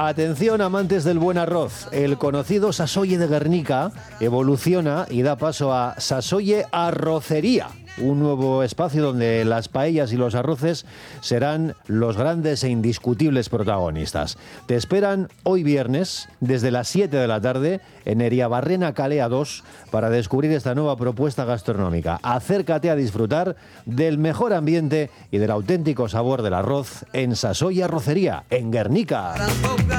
Atención, amantes del buen arroz. El conocido Sasoye de Guernica evoluciona y da paso a Sasoye Arrocería, un nuevo espacio donde las paellas y los arroces serán los grandes e indiscutibles protagonistas. Te esperan hoy viernes, desde las 7 de la tarde, en Eriabarrena Calea 2, para descubrir esta nueva propuesta gastronómica. Acércate a disfrutar del mejor ambiente y del auténtico sabor del arroz en Sasoye Arrocería, en Guernica.